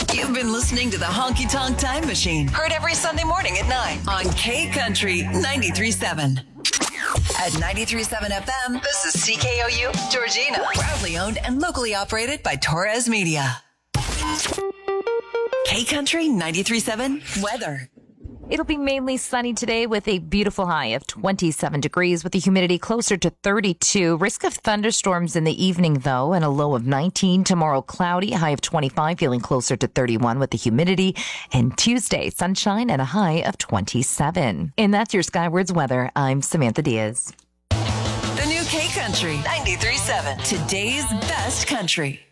You've been listening to the Honky Tonk Time Machine. Heard every Sunday morning at 9 on K Country 93.7. At 93.7 FM, this is CKOU, Georgina. Proudly owned and locally operated by Torres Media. K Country 93.7 weather. It'll be mainly sunny today with a beautiful high of 27 degrees with the humidity closer to 32. Risk of thunderstorms in the evening, though, and a low of 19. Tomorrow, cloudy, high of 25, feeling closer to 31 with the humidity. And Tuesday, sunshine and a high of 27. And that's your Skywards weather. I'm Samantha Diaz. The new K Country 93.7. Today's best country.